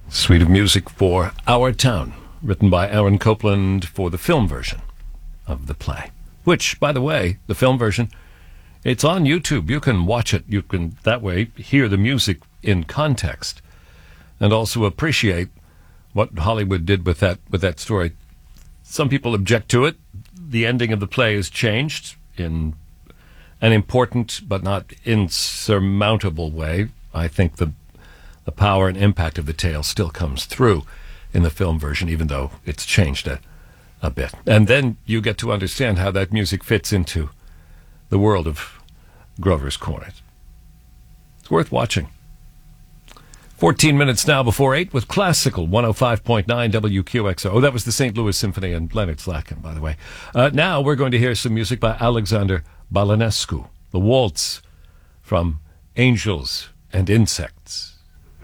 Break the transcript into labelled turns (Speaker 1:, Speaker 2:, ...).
Speaker 1: Suite of music for Our Town, written by Aaron Copland for the film version of the play. Which, by the way, the film version, it's on YouTube. You can watch it. You can, that way, hear the music in context and also appreciate what Hollywood did with that story. Some people object to it. The ending of the play is changed in an important but not insurmountable way. I think the power and impact of the tale still comes through in the film version, even though it's changed a bit. And then you get to understand how that music fits into the world of Grover's Cornet. It's worth watching. 14 minutes now before 8 with Classical 105.9 WQXO. Oh, that was the St. Louis Symphony and Leonard Slatkin, by the way. Now we're going to hear some music by Alexander Balanescu, the waltz from Angels and Insects.